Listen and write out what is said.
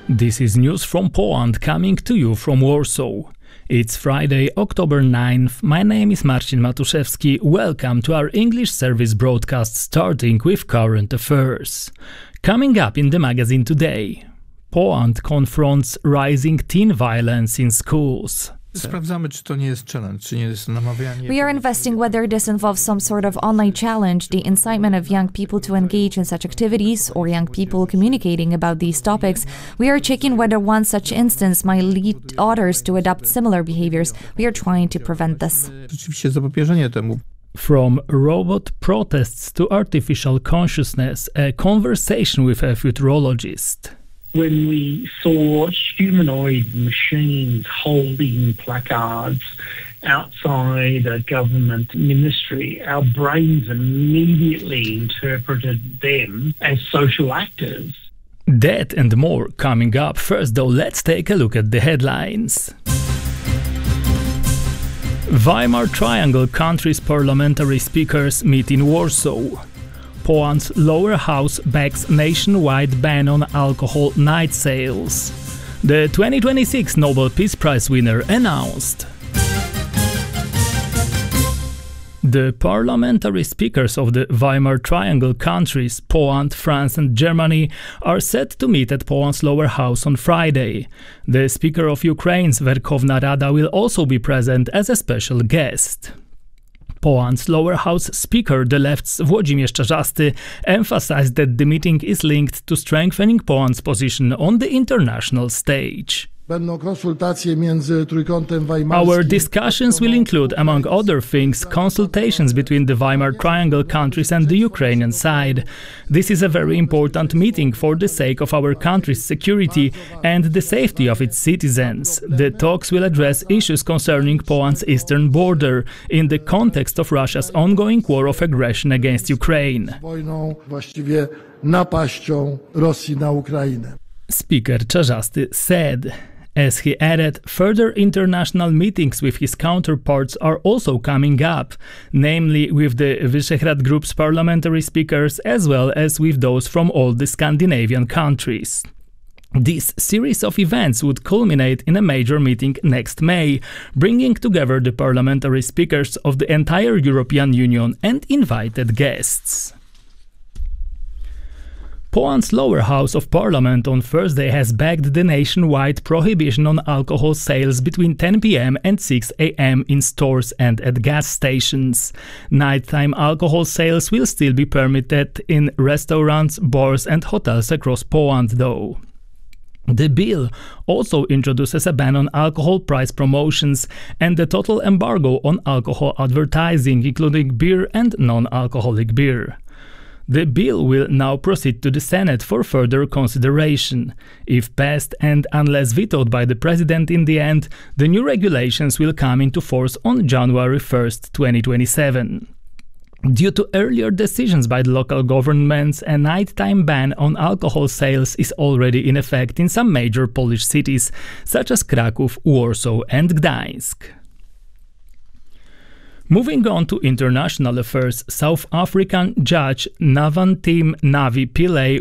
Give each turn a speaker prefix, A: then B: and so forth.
A: This is news from Poland coming to you from Warsaw. It's Friday, October 9th. My name is Marcin Matuszewski. Welcome to our English service broadcast, starting with current affairs. Coming up in the magazine today, Poland confronts rising teen violence in schools.
B: Sprawdzamy, czy to nie jest challenge, czy nie jest namawianie.
C: We are investigating whether this involves some sort of online challenge, the incitement of young people to engage in such activities, or young people communicating about these topics. We are checking whether one such instance might lead others to adopt similar behaviors. We are trying to prevent this.
B: Rzeczywiście zapobieżenie temu.
A: From robot protests to artificial consciousness, a conversation with a futurologist.
D: When we saw humanoid machines holding placards outside a government ministry, our brains immediately interpreted them as social actors.
A: That and more coming up. First, though, let's take a look at the headlines. Weimar Triangle countries' parliamentary speakers meet in Warsaw. Poland's lower house backs nationwide ban on alcohol night sales. The 2026 Nobel Peace Prize winner announced. The parliamentary speakers of the Weimar Triangle countries, Poland, France and Germany, are set to meet at Poland's lower house on Friday. The Speaker of Ukraine's Verkhovna Rada will also be present as a special guest. Poland's lower house speaker, the left's Włodzimierz Czarzasty, emphasized that the meeting is linked to strengthening Poland's position on the international stage. Our discussions will include, among other things, consultations between the Weimar Triangle countries and the Ukrainian side. This is a very important meeting for the sake of our country's security and the safety of its citizens. The talks will address issues concerning Poland's eastern border in the context of Russia's ongoing war of aggression against Ukraine. Speaker Czarzasty said. As he added, further international meetings with his counterparts are also coming up, namely with the Visegrad Group's parliamentary speakers as well as with those from all the Scandinavian countries. This series of events would culminate in a major meeting next May, bringing together the parliamentary speakers of the entire European Union and invited guests. Poland's lower house of parliament on Thursday has backed the nationwide prohibition on alcohol sales between 10 p.m. and 6 a.m. in stores and at gas stations. Nighttime alcohol sales will still be permitted in restaurants, bars and hotels across Poland, though. The bill also introduces a ban on alcohol price promotions and a total embargo on alcohol advertising, including beer and non-alcoholic beer. The bill will now proceed to the Senate for further consideration. If passed and unless vetoed by the president in the end, the new regulations will come into force on January 1st, 2027. Due to earlier decisions by the local governments, a nighttime ban on alcohol sales is already in effect in some major Polish cities, such as Kraków, Warsaw and Gdańsk. Moving on to international affairs, South African judge Navantim Navi Pillay